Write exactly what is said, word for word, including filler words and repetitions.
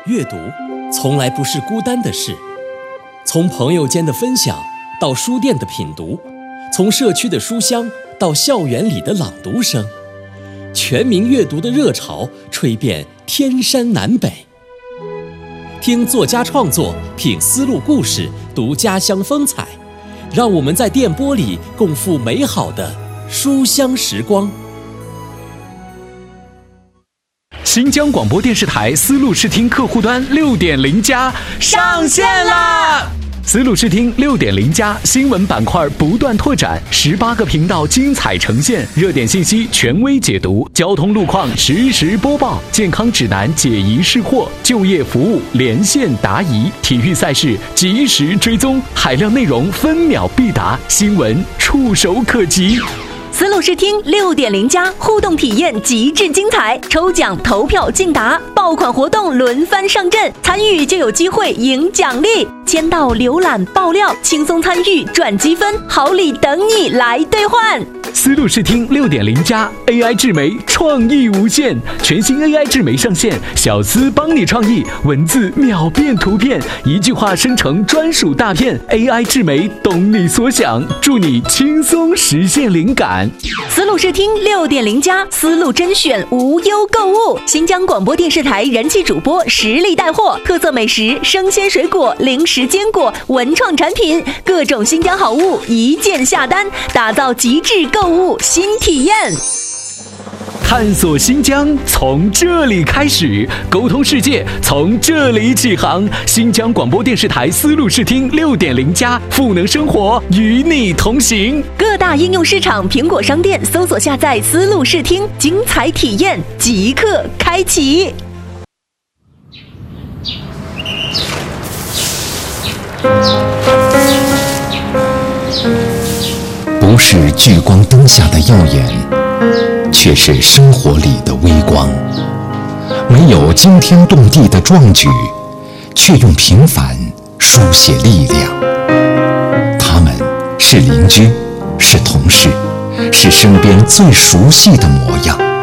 阅读从来不是孤单的事，从朋友间的分享到书店的品读，从社区的书香到校园里的朗读声，全民阅读的热潮吹遍天山南北。听作家创作，品丝路故事，读家乡风采，让我们在电波里共赴美好的书香时光。 新疆广播电视台丝路视听客户端 六点零 加上线啦！丝路视听 六点零 加新闻板块不断拓展，十八个频道精彩呈现，热点信息权威解读，交通路况实时播报，健康指南解疑释惑，就业服务连线答疑，体育赛事及时追踪，海量内容分秒必达，新闻触手可及。 丝路视听 六点零 加互动体验极致精彩，抽奖投票竞答，爆款活动轮番上阵，参与就有机会赢奖励，签到浏览爆料，轻松参与赚积分，好礼等你来兑换。 丝路视听 六点零 加 A I 智媒创意无限，全新 A I 智媒上线，小丝帮你创意，文字秒变图片，一句话生成专属大片， A I 智媒懂你所想，助你轻松实现灵感。 丝路视听 六点零 加丝路甄选无忧购物，新疆广播电视台人气主播实力带货，特色美食、生鲜水果、零食坚果、文创产品，各种新疆好物一键下单，打造极致购物新体验。 探索新疆从这里开始，沟通世界从这里起航。新疆广播电视台丝路视听 六点零 加赋能生活，与你同行。 各大应用市场苹果商店搜索下载丝路视听，精彩体验即刻开启。 不是聚光灯下的耀眼，却是生活里的微光。没有惊天动地的壮举，却用平凡书写力量。他们是邻居，是同事，是身边最熟悉的模样。